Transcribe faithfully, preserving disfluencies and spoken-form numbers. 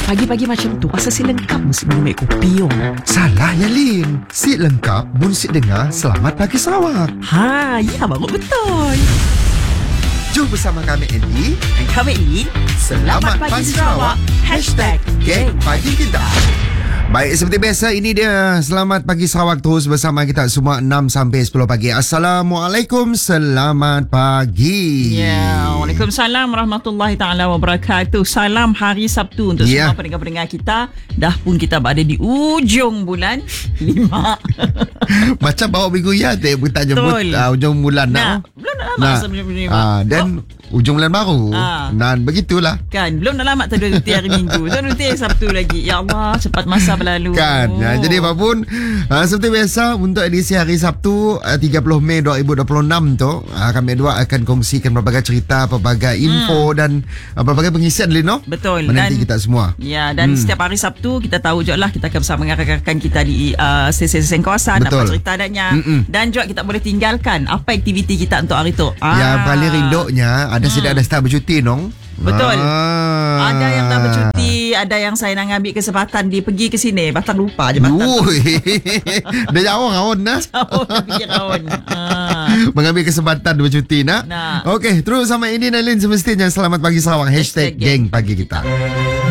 Pagi-pagi macam tu pasal si lengkap mesti minum air kopi oh. Salah ya Lin. Si lengkap mun si dengar Selamat Pagi Sarawak. Ha, ya baru betul. Jom bersama kami Andy. Dan kami ini Selamat Pagi Sarawak. Hashtag Geng Pagi Kita. Baik, seperti biasa ini dia Selamat Pagi Sarawak terus bersama kita semua enam sampai sepuluh pagi. Assalamualaikum, selamat pagi. Ya, Waalaikumsalam warahmatullahi taala wabarakatuh. Salam hari Sabtu untuk Ya. semua pendengar-pendengar kita. Dah pun kita berada di ujung bulan lima. Macam bawa minggu ya teh kita jemput Betul. uh, ujung bulan Nah, nak. belum nak lama Nah, sebenarnya. uh, dan ujung bulan baru. Ah. Dan begitulah. Kan, belum nak lama tu duty hari Minggu. Tu duty hari Sabtu lagi. Ya Allah, cepat masa berlalu. Kan. Oh. Uh, jadi apapun uh, seperti biasa untuk edisi hari Sabtu uh, tiga puluh Mei dua ribu dua puluh enam tu uh, kami dua akan kongsikan berbagai cerita, berbagai info Hmm. dan uh, berbagai pengisian Lino. Betul. Menanti Dan kita semua. Ya, dan Hmm. setiap hari Sabtu kita tahu je lah kita akan bersama dengan rakan-rakan kita di uh, stesen-stesen kawasan. Betul. Apa cerita adanya. Mm-mm. Dan juga kita boleh tinggalkan apa aktiviti kita untuk hari tu. Yang paling rindoknya ada Hmm. sedang ada start bercuti nong. Betul. Ah. Ada yang dah bercuti, ada yang saya nak ambil kesempatan di pergi ke sini. Batang lupa je batang. Ui. Dah jauh kawan nah. Oh, fikir kawan. Ah. Mengambil kesempatan bercuti nak. Nak. Okey, terus sama ini Nalin semestinya Selamat Pagi Sarawak. Hashtag Hashtag Geng Pagi Kita.